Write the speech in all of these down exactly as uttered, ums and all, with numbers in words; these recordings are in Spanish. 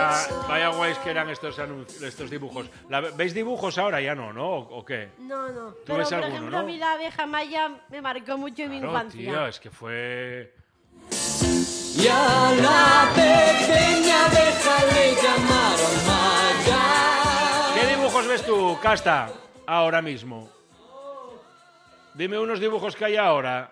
Vaya, vaya guays que eran estos anuncios, estos dibujos. ¿La, ¿Veis dibujos ahora? Ya no, ¿no? ¿O, o qué? No, no. ¿Tú Pero, ves por alguno, ejemplo, no? a mí la abeja maya me marcó mucho en mi Claro, infancia. tío, es que fue... Y a la pequeña abeja le llamaron Maya. ¿Qué dibujos ves tú, Casta, ahora mismo? Dime unos dibujos que hay ahora.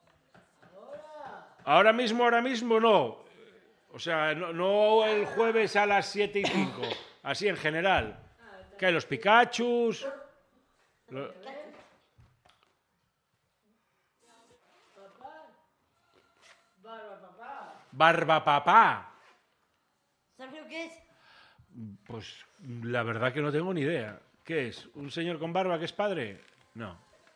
Ahora mismo, ahora mismo no. O sea, no, no el jueves a las siete y cinco. Así en general. ¿Qué hay? Los Pikachus. Lo... Barba Papá. ¿Sabes lo que es? Pues la verdad que no tengo ni idea. ¿Qué es? ¿Un señor con barba que es padre? No.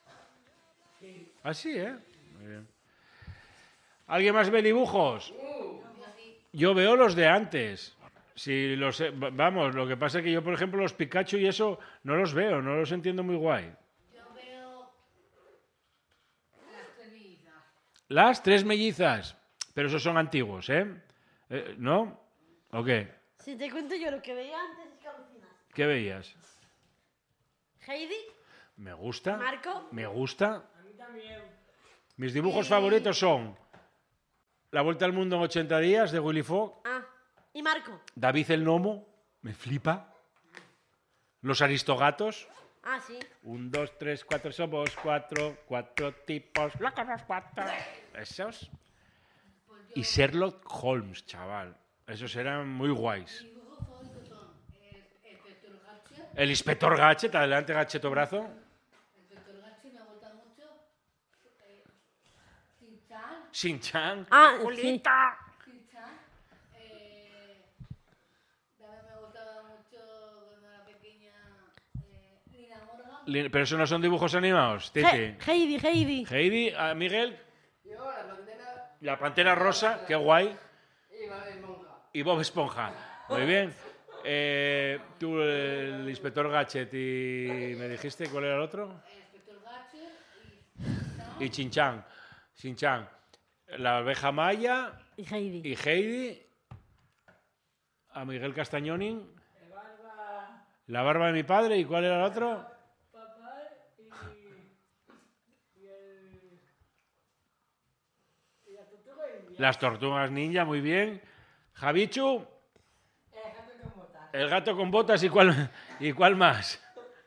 Así, ¿eh? Muy bien. ¿Alguien más ve dibujos? Yo veo los de antes. Si los, vamos, lo que pasa es que yo, por ejemplo, los Pikachu y eso no los veo, no los entiendo muy guay. Yo veo las tres mellizas. Las tres mellizas. Pero esos son antiguos, ¿eh? ¿Eh? ¿No? ¿O qué? Si te cuento yo lo que veía antes es que alucinas. ¿Qué veías? Heidi, Me gusta. Marco. Me gusta. A mí también. Mis dibujos Y- favoritos son La Vuelta al Mundo en ochenta días de Willy Fogg, Ah, y Marco. David el Gnomo, me flipa, Los Aristogatos, Ah, sí. un, dos, tres, cuatro, somos cuatro, cuatro tipos, locos los cuatro, esos, y Sherlock Holmes, chaval, esos eran muy guays. Mis dibujos favoritos son el Inspector Gadget. El Inspector Gadget, adelante Gacheto Brazo, El Inspector Gadget me gusta mucho. Eh, Shin-Chan. Shin-Chan, Ah, sí. Julita. Shin-Chan. Eh, también me gustaba mucho cuando era pequeña eh, Lina Morgan. Li- Pero eso no son dibujos animados, He- Titi. Heidi, Heidi. Heidi, a Miguel, Yo, la pantera la Pantera Rosa, qué guay. y va de monja. Y Bob Esponja. Muy bien. Eh, tú, el Inspector Gadget, y me dijiste cuál era el otro. El Inspector Gadget y Y Chin-Chan. Shin-Chan. La abeja maya Y Heidi. y Heidi. A Miguel Castañoni. La barba de mi padre. ¿Y cuál era el otro? Papá y, y el... Y la tortuga india. Las tortugas ninja, muy bien. Javichu. El gato con botas. El gato con botas. ¿Y cuál, y cuál más?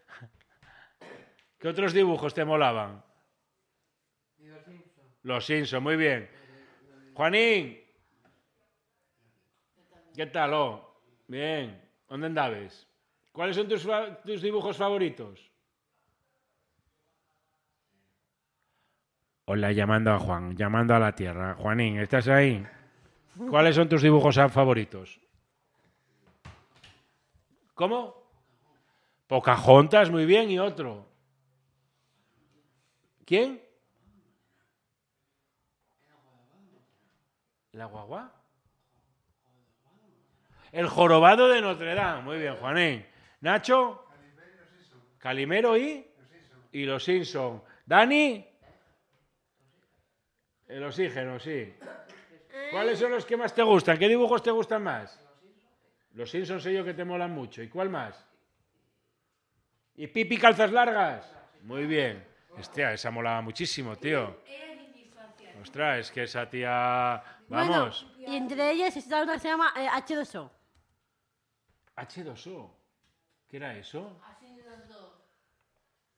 ¿Qué otros dibujos te molaban? Y los Simpsons. Los Simpson, muy bien. Juanín. ¿Qué tal, oh? Bien. ¿Dónde andabes? ¿Cuáles son tus, fa- tus dibujos favoritos? Hola, llamando a Juan, llamando a la Tierra. Juanín, ¿estás ahí? ¿Cuáles son tus dibujos a- favoritos? ¿Cómo? Pocahontas, muy bien, y otro. ¿Quién? ¿La guagua? El jorobado de Notre Dame. Muy bien, Juanín. Nacho. Calimero y. Y los Simpson. Dani. El oxígeno, sí. ¿Cuáles son los que más te gustan? ¿Qué dibujos te gustan más? Los Simpsons sé yo que te molan mucho. ¿Y cuál más? ¿Y Pipi calzas largas? Muy bien. Hostia, esa molaba muchísimo, tío. era de mi infancia. Ostras, es que esa tía... Vamos. Bueno, y entre ellas está una que se llama eh, hache dos o. hache dos o. ¿Qué era eso? Así